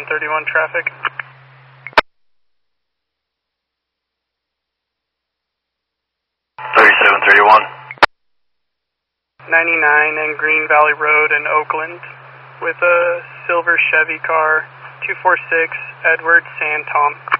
3731 traffic. 3731. 99 and Green Valley Road in Oakland with a silver Chevy car, 246 Edward Santom.